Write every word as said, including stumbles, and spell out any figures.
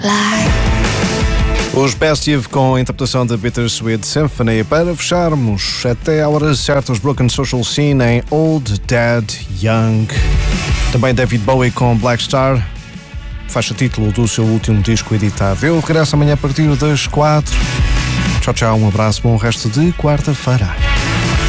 Os Bastille com a interpretação da Bittersweet Symphony. Para fecharmos até a hora certa, os Broken Social Scene em Old, Dead, Young. Também David Bowie com Black Star, faixa título do seu último disco editado. Eu regresso amanhã a partir das quatro. Tchau, tchau, um abraço, bom resto de quarta-feira.